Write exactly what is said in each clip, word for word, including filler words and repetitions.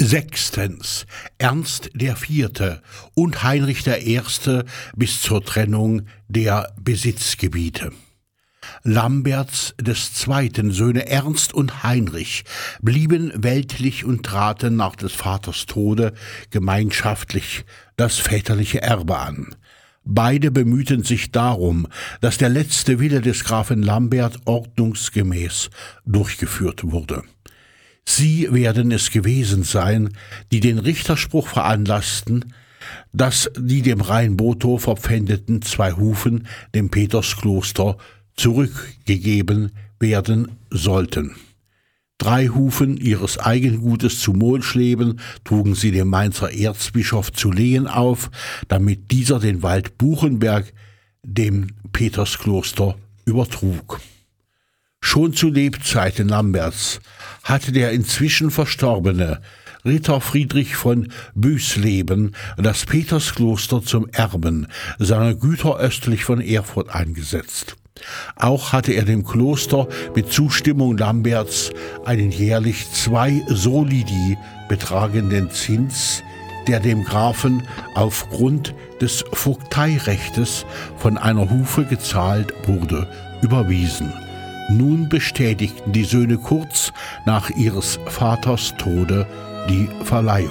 Sechstens. Ernst der Vierte und Heinrich der Erste bis zur Trennung der Besitzgebiete. Lamberts des Zweiten Söhne Ernst und Heinrich blieben weltlich und traten nach des Vaters Tode gemeinschaftlich das väterliche Erbe an. Beide bemühten sich darum, dass der letzte Wille des Grafen Lambert ordnungsgemäß durchgeführt wurde. Sie werden es gewesen sein, die den Richterspruch veranlassten, dass die dem Rhein-Botho verpfändeten zwei Hufen dem Peterskloster zurückgegeben werden sollten. Drei Hufen ihres Eigengutes zu Mohlschleben trugen sie dem Mainzer Erzbischof zu Lehen auf, damit dieser den Wald Buchenberg dem Peterskloster übertrug. Schon zu Lebzeiten Lamberts hatte der inzwischen verstorbene Ritter Friedrich von Büßleben das Peterskloster zum Erben seiner Güter östlich von Erfurt eingesetzt. Auch hatte er dem Kloster mit Zustimmung Lamberts einen jährlich zwei Solidi betragenden Zins, der dem Grafen aufgrund des Vogteirechtes von einer Hufe gezahlt wurde, überwiesen. Nun bestätigten die Söhne kurz nach ihres Vaters Tode die Verleihung.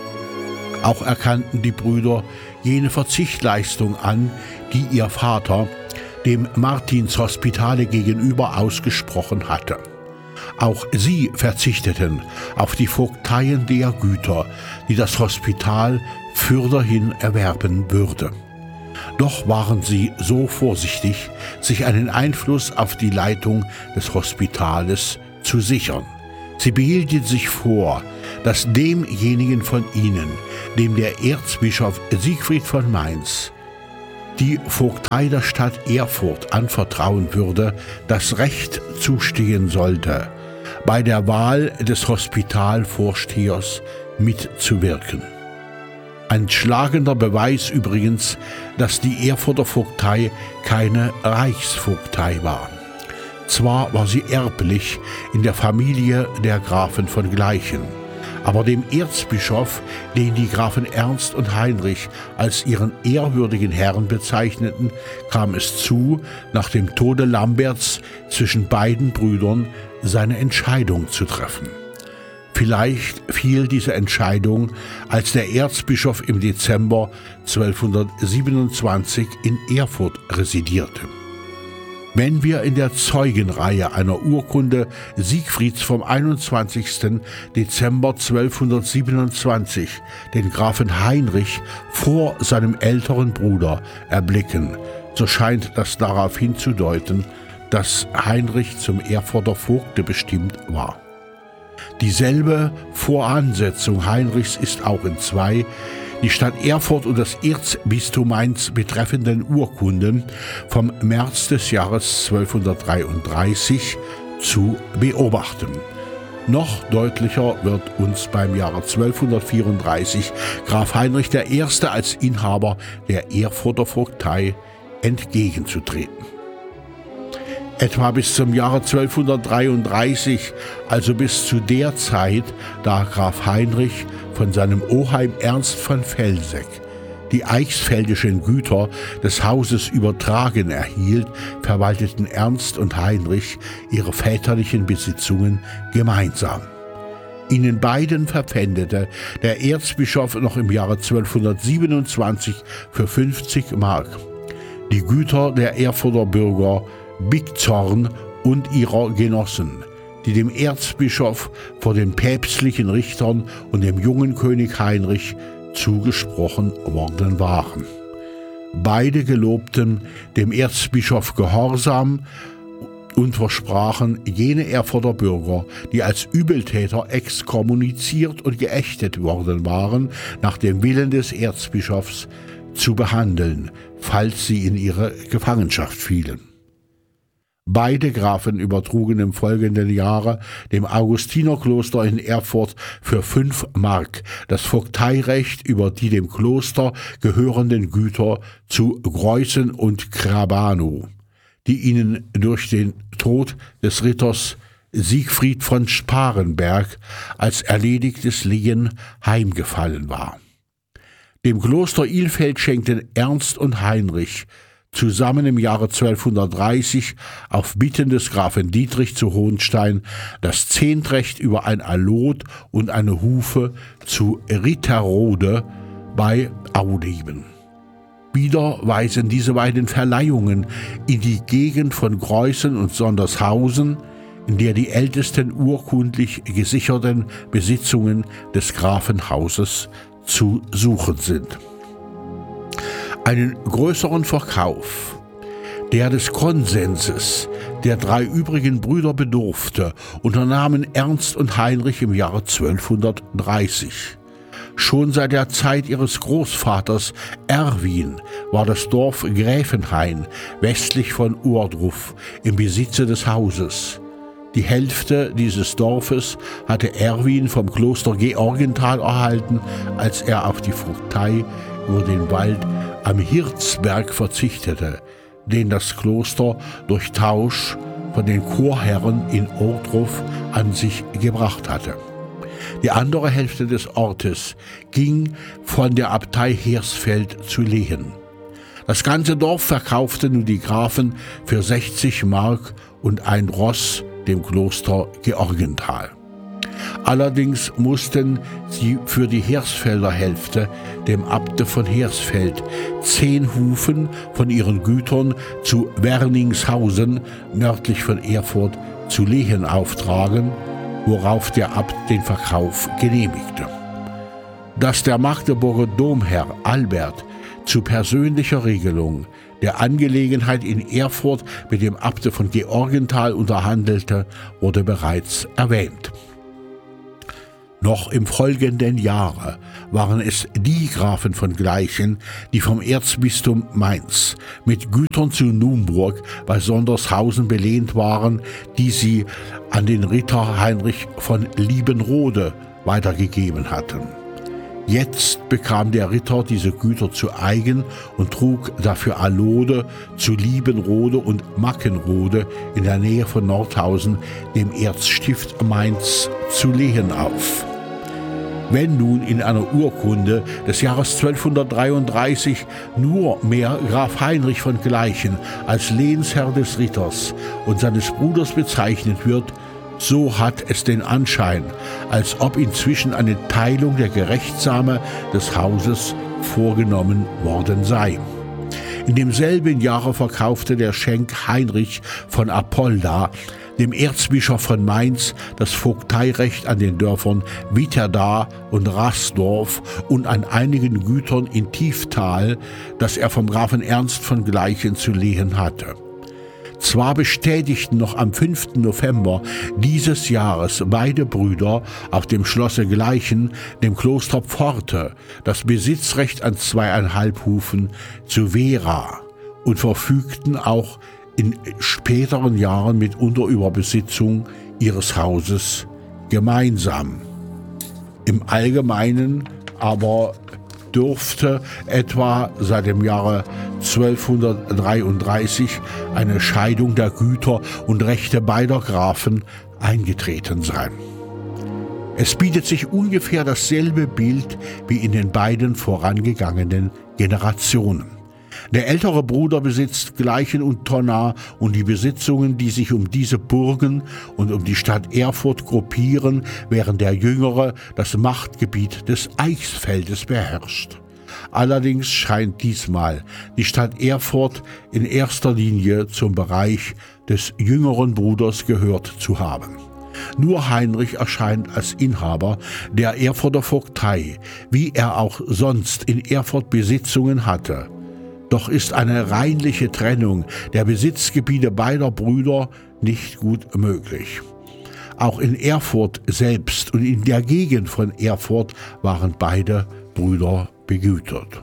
Auch erkannten die Brüder jene Verzichtleistung an, die ihr Vater dem Martinshospitale gegenüber ausgesprochen hatte. Auch sie verzichteten auf die Vogteien der Güter, die das Hospital fürderhin erwerben würde. Doch waren sie so vorsichtig, sich einen Einfluss auf die Leitung des Hospitales zu sichern. Sie behielten sich vor, dass demjenigen von ihnen, dem der Erzbischof Siegfried von Mainz die Vogtei der Stadt Erfurt anvertrauen würde, das Recht zustehen sollte, bei der Wahl des Hospitalvorstehers mitzuwirken. Ein schlagender Beweis übrigens, dass die Erfurter Vogtei keine Reichsvogtei war. Zwar war sie erblich in der Familie der Grafen von Gleichen, aber dem Erzbischof, den die Grafen Ernst und Heinrich als ihren ehrwürdigen Herrn bezeichneten, kam es zu, nach dem Tode Lamberts zwischen beiden Brüdern seine Entscheidung zu treffen. Vielleicht fiel diese Entscheidung, als der Erzbischof im Dezember zwölfhundertsiebenundzwanzig in Erfurt residierte. Wenn wir in der Zeugenreihe einer Urkunde Siegfrieds vom einundzwanzigsten Dezember zwölfhundertsiebenundzwanzig den Grafen Heinrich vor seinem älteren Bruder erblicken, so scheint das darauf hinzudeuten, dass Heinrich zum Erfurter Vogte bestimmt war. Dieselbe Voransetzung Heinrichs ist auch in zwei die Stadt Erfurt und das Erzbistum Mainz betreffenden Urkunden vom März des Jahres zwölfhundertdreiunddreißig zu beobachten. Noch deutlicher wird uns beim Jahre zwölfhundertvierunddreißig Graf Heinrich der Erste als Inhaber der Erfurter Vogtei entgegenzutreten. Etwa bis zum Jahre zwölfhundertdreiunddreißig, also bis zu der Zeit, da Graf Heinrich von seinem Oheim Ernst von Velseck die eichsfeldischen Güter des Hauses übertragen erhielt, verwalteten Ernst und Heinrich ihre väterlichen Besitzungen gemeinsam. Ihnen beiden verpfändete der Erzbischof noch im Jahre zwölfhundertsiebenundzwanzig für fünfzig Mark die Güter der Erfurter Bürger Bickzorn und ihrer Genossen, die dem Erzbischof vor den päpstlichen Richtern und dem jungen König Heinrich zugesprochen worden waren. Beide gelobten dem Erzbischof Gehorsam und versprachen, jene Erfurter Bürger, die als Übeltäter exkommuniziert und geächtet worden waren, nach dem Willen des Erzbischofs zu behandeln, falls sie in ihre Gefangenschaft fielen. Beide Grafen übertrugen im folgenden Jahre dem Augustinerkloster in Erfurt für fünf Mark das Vogteirecht über die dem Kloster gehörenden Güter zu Greußen und Krabanow, die ihnen durch den Tod des Ritters Siegfried von Sparenberg als erledigtes Lehen heimgefallen war. Dem Kloster Ilfeld schenkten Ernst und Heinrich zusammen im Jahre zwölfhundertdreißig auf Bitten des Grafen Dietrich zu Hohenstein das Zehntrecht über ein Allot und eine Hufe zu Ritterode bei Audeben. Wieder weisen diese beiden Verleihungen in die Gegend von Greußen und Sondershausen, in der die ältesten urkundlich gesicherten Besitzungen des Grafenhauses zu suchen sind. Einen größeren Verkauf, der des Konsenses der drei übrigen Brüder bedurfte, unternahmen Ernst und Heinrich im Jahre zwölfhundertdreißig. Schon seit der Zeit ihres Großvaters Erwin war das Dorf Gräfenhain westlich von Ohrdruf im Besitze des Hauses. Die Hälfte dieses Dorfes hatte Erwin vom Kloster Georgenthal erhalten, als er auf die Vogtei über den Wald am Hirzberg verzichtete, den das Kloster durch Tausch von den Chorherren in Ohrdruf an sich gebracht hatte. Die andere Hälfte des Ortes ging von der Abtei Hersfeld zu Lehen. Das ganze Dorf verkaufte nun die Grafen für sechzig Mark und ein Ross dem Kloster Georgenthal. Allerdings mussten sie für die Hersfelder Hälfte dem Abte von Hersfeld zehn Hufen von ihren Gütern zu Werningshausen, nördlich von Erfurt, zu Lehen auftragen, worauf der Abt den Verkauf genehmigte. Dass der Magdeburger Domherr Albert zu persönlicher Regelung der Angelegenheit in Erfurt mit dem Abte von Georgenthal unterhandelte, wurde bereits erwähnt. Noch im folgenden Jahre waren es die Grafen von Gleichen, die vom Erzbistum Mainz mit Gütern zu Numburg bei Sondershausen belehnt waren, die sie an den Ritter Heinrich von Liebenrode weitergegeben hatten. Jetzt bekam der Ritter diese Güter zu eigen und trug dafür Allode zu Liebenrode und Mackenrode in der Nähe von Nordhausen, dem Erzstift Mainz, zu Lehen auf. Wenn nun in einer Urkunde des Jahres zwölfhundertdreiunddreißig nur mehr Graf Heinrich von Gleichen als Lehnsherr des Ritters und seines Bruders bezeichnet wird, so hat es den Anschein, als ob inzwischen eine Teilung der Gerechtsame des Hauses vorgenommen worden sei. In demselben Jahre verkaufte der Schenk Heinrich von Apolda dem Erzbischof von Mainz das Vogteirecht an den Dörfern Witterda und Rasdorf und an einigen Gütern in Tieftal, das er vom Grafen Ernst von Gleichen zu Lehen hatte. Zwar bestätigten noch am fünften November dieses Jahres beide Brüder auf dem Schlosse Gleichen dem Kloster Pforte das Besitzrecht an zweieinhalb Hufen zu Vera und verfügten auch in späteren Jahren mitunter über Besitzung ihres Hauses gemeinsam. Im Allgemeinen aber dürfte etwa seit dem Jahre zwölfhundertdreiunddreißig eine Scheidung der Güter und Rechte beider Grafen eingetreten sein. Es bietet sich ungefähr dasselbe Bild wie in den beiden vorangegangenen Generationen. Der ältere Bruder besitzt Gleichen und Tonnau und die Besitzungen, die sich um diese Burgen und um die Stadt Erfurt gruppieren, während der jüngere das Machtgebiet des Eichsfeldes beherrscht. Allerdings scheint diesmal die Stadt Erfurt in erster Linie zum Bereich des jüngeren Bruders gehört zu haben. Nur Heinrich erscheint als Inhaber der Erfurter Vogtei, wie er auch sonst in Erfurt Besitzungen hatte. Doch ist eine reinliche Trennung der Besitzgebiete beider Brüder nicht gut möglich. Auch in Erfurt selbst und in der Gegend von Erfurt waren beide Brüder begütert.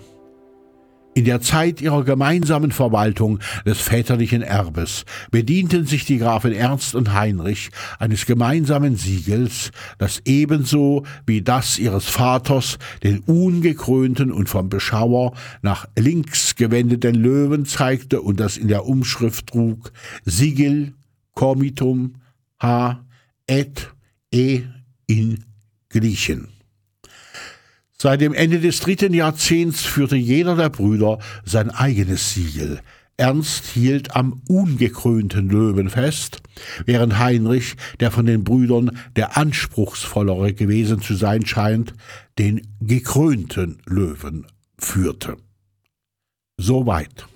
In der Zeit ihrer gemeinsamen Verwaltung des väterlichen Erbes bedienten sich die Grafen Ernst und Heinrich eines gemeinsamen Siegels, das ebenso wie das ihres Vaters den ungekrönten und vom Beschauer nach links gewendeten Löwen zeigte und das in der Umschrift trug: Sigil, Comitum, H. et e in Glichen. Seit dem Ende des dritten Jahrzehnts führte jeder der Brüder sein eigenes Siegel. Ernst hielt am ungekrönten Löwen fest, während Heinrich, der von den Brüdern der anspruchsvollere gewesen zu sein scheint, den gekrönten Löwen führte. Soweit.